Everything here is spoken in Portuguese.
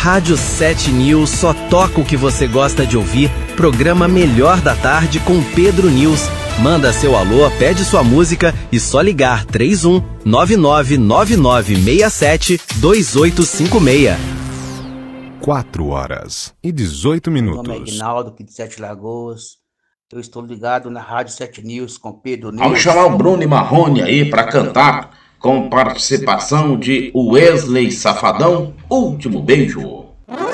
Rádio 7 News só toca o que você gosta de ouvir. Programa Melhor da Tarde com Pedro News. Manda seu alô, pede sua música e só ligar 31 999967 2856. 4h18. Meu nome é Aguinaldo, aqui de Sete Lagoas. Eu estou ligado na Rádio 7 News com Pedro News. Vamos chamar o Bruno e Marrone aí para cantar com participação de Wesley Safadão, Último Beijo.